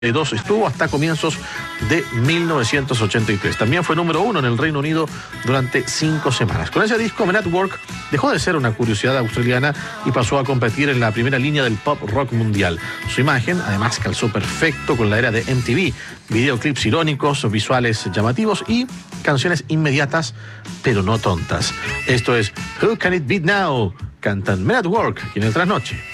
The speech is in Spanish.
estuvo hasta comienzos de 1983. También fue número 1 en el Reino Unido durante 5 semanas. Con ese disco, Men at Work dejó de ser una curiosidad australiana y pasó a competir en la primera línea del pop rock mundial. Su imagen, además, calzó perfecto con la era de MTV. Videoclips irónicos, visuales llamativos y canciones inmediatas, pero no tontas. Esto es Who Can It Be Now? Cantan Men at Work aquí en el Trasnoche.